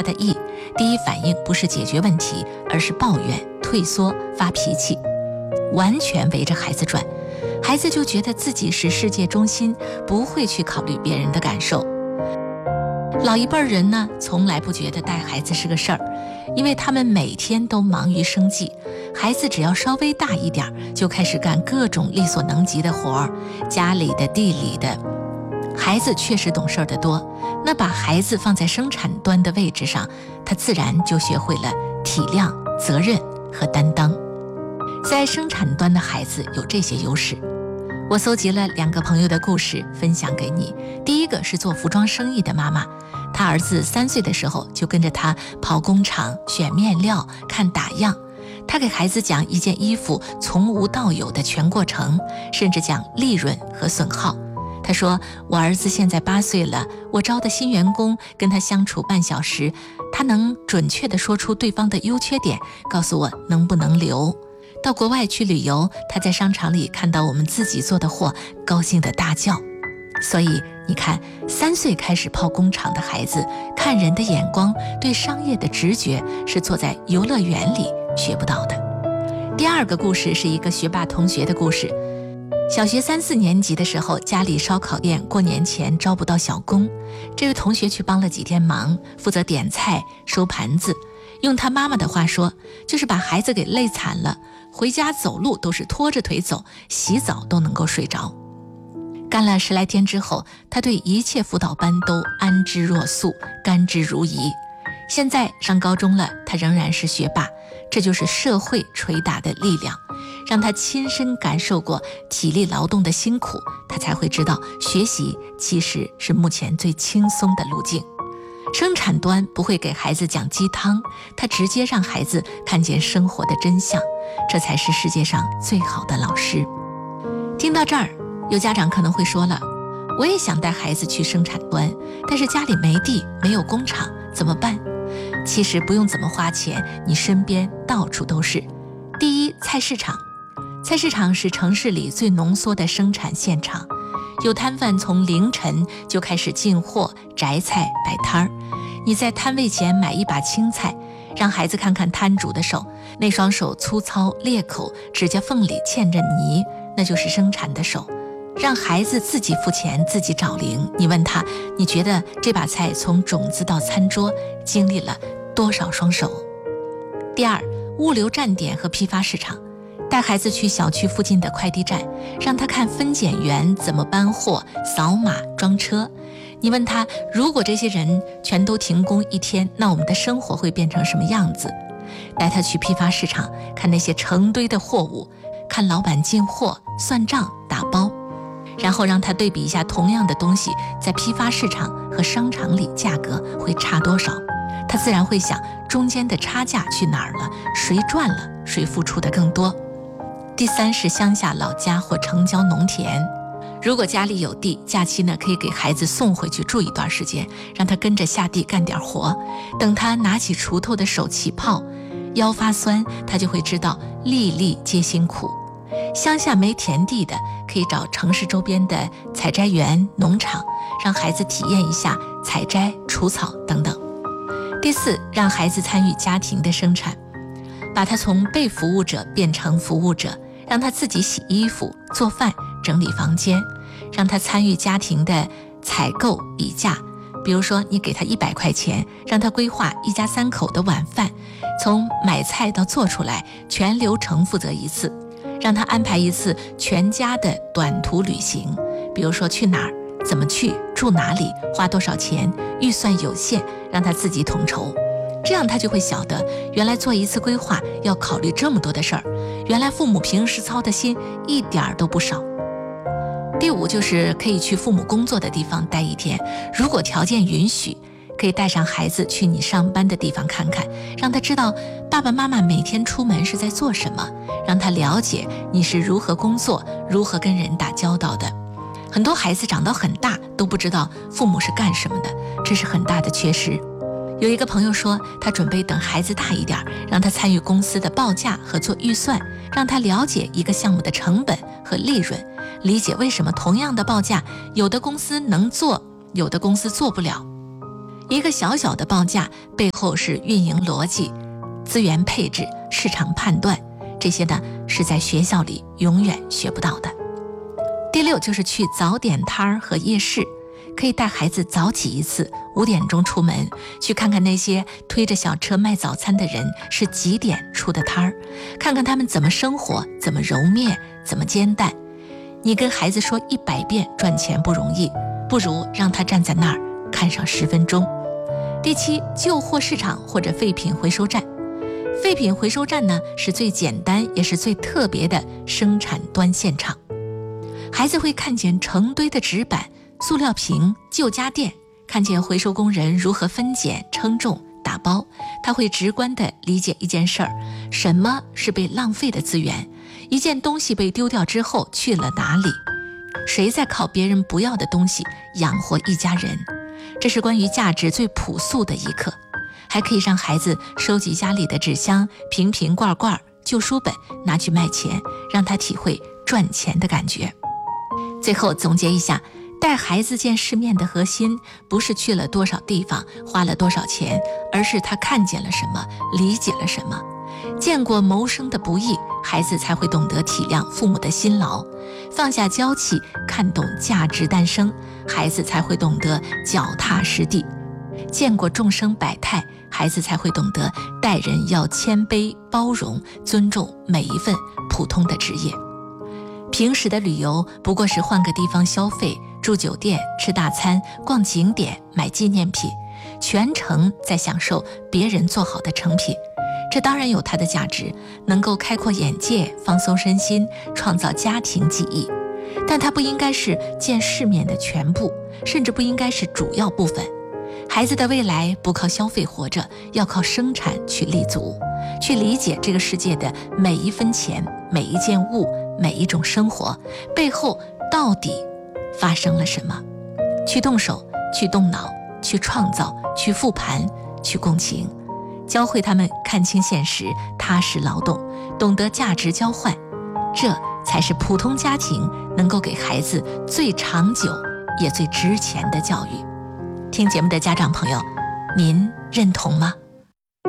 的意，第一反应不是解决问题，而是抱怨、退缩、发脾气，完全围着孩子转。孩子就觉得自己是世界中心，不会去考虑别人的感受。老一辈人呢，从来不觉得带孩子是个事儿，因为他们每天都忙于生计，孩子只要稍微大一点，就开始干各种力所能及的活儿，家里的、地里的。孩子确实懂事儿的多，那把孩子放在生产端的位置上，他自然就学会了体谅、责任和担当。在生产端的孩子有这些优势。我搜集了2个朋友的故事分享给你。第一个是做服装生意的妈妈，她儿子3岁的时候就跟着她跑工厂、选面料、看打样。她给孩子讲一件衣服从无到有的全过程，甚至讲利润和损耗。她说，我儿子现在8岁了，我招的新员工跟他相处半小时，他能准确地说出对方的优缺点，告诉我能不能留。到国外去旅游，他在商场里看到我们自己做的货，高兴地大叫。所以你看，3岁开始泡工厂的孩子，看人的眼光，对商业的直觉，是坐在游乐园里学不到的。第2个故事是一个学霸同学的故事。小学3、4年级的时候，家里烧烤店过年前招不到小工，这位同学去帮了几天忙，负责点菜、收盘子。用他妈妈的话说，就是把孩子给累惨了，回家走路都是拖着腿走，洗澡都能够睡着。干了10来天之后，他对一切辅导班都安之若素，甘之如饴。现在上高中了，他仍然是学霸，这就是社会捶打的力量，让他亲身感受过体力劳动的辛苦，他才会知道学习其实是目前最轻松的路径。生产端不会给孩子讲鸡汤，他直接让孩子看见生活的真相，这才是世界上最好的老师。听到这儿，有家长可能会说了，我也想带孩子去生产端，但是家里没地，没有工厂，怎么办？其实不用怎么花钱，你身边到处都是。第一，菜市场。菜市场是城市里最浓缩的生产现场，有摊贩从凌晨就开始进货、摘菜、摆摊儿。你在摊位前买一把青菜，让孩子看看摊主的手，那双手粗糙裂口，指甲缝里嵌着泥，那就是生产的手。让孩子自己付钱，自己找零。你问他，你觉得这把菜从种子到餐桌经历了多少双手？第2，物流站点和批发市场。带孩子去小区附近的快递站，让他看分拣员怎么搬货、扫码、装车。你问他，如果这些人全都停工1天，那我们的生活会变成什么样子？带他去批发市场，看那些成堆的货物，看老板进货、算账、打包，然后让他对比一下同样的东西在批发市场和商场里价格会差多少。他自然会想，中间的差价去哪儿了？谁赚了？谁付出的更多？第3是乡下老家或城郊农田。如果家里有地，假期呢可以给孩子送回去住一段时间，让他跟着下地干点活。等他拿起锄头的手起泡，腰发酸，他就会知道粒粒皆辛苦。乡下没田地的，可以找城市周边的采摘园、农场，让孩子体验一下采摘、除草等等。第4，让孩子参与家庭的生产，把他从被服务者变成服务者，让他自己洗衣服、做饭、整理房间，让他参与家庭的采购、比价。比如说你给他100块钱，让他规划一家3口的晚饭，从买菜到做出来，全流程负责一次。让他安排一次全家的短途旅行，比如说去哪儿、怎么去、住哪里、花多少钱，预算有限，让他自己统筹。这样他就会晓得，原来做一次规划要考虑这么多的事儿，原来父母平时操的心一点儿都不少。第5就是可以去父母工作的地方待1天，如果条件允许，可以带上孩子去你上班的地方看看，让他知道爸爸妈妈每天出门是在做什么，让他了解你是如何工作、如何跟人打交道的。很多孩子长到很大都不知道父母是干什么的，这是很大的缺失。有一个朋友说，他准备等孩子大一点，让他参与公司的报价和做预算，让他了解一个项目的成本和利润，理解为什么同样的报价，有的公司能做，有的公司做不了。 一个小小的报价背后是运营逻辑、资源配置、市场判断，这些呢是在学校里永远学不到的。第6就是去早点摊儿和夜市，可以带孩子早起一次，5点钟出门，去看看那些推着小车卖早餐的人是几点出的摊儿，看看他们怎么生活，怎么揉面，怎么煎蛋。你跟孩子说100遍赚钱不容易，不如让他站在那儿看上10分钟。第7，旧货市场或者废品回收站。废品回收站呢，是最简单也是最特别的生产端现场。孩子会看见成堆的纸板、塑料瓶、旧家电，看见回收工人如何分拣、称重、打包，他会直观地理解一件事儿：什么是被浪费的资源？一件东西被丢掉之后去了哪里？谁在靠别人不要的东西养活一家人？这是关于价值最朴素的一课。还可以让孩子收集家里的纸箱、瓶瓶罐罐、旧书本，拿去卖钱，让他体会赚钱的感觉。最后总结一下，带孩子见世面的核心不是去了多少地方，花了多少钱，而是他看见了什么，理解了什么。见过谋生的不易，孩子才会懂得体谅父母的辛劳；放下娇气，看懂价值诞生，孩子才会懂得脚踏实地。见过众生百态，孩子才会懂得待人要谦卑、包容、尊重每一份普通的职业。平时的旅游不过是换个地方消费，住酒店、吃大餐、逛景点、买纪念品，全程在享受别人做好的成品。这当然有它的价值，能够开阔眼界、放松身心、创造家庭记忆，但它不应该是见世面的全部，甚至不应该是主要部分。孩子的未来不靠消费活着，要靠生产去立足，去理解这个世界的每一分钱、每一件物、每一种生活背后到底发生了什么，去动手，去动脑，去创造，去复盘，去共情，教会他们看清现实，踏实劳动，懂得价值交换，这才是普通家庭能够给孩子最长久也最值钱的教育。听节目的家长朋友，您认同吗？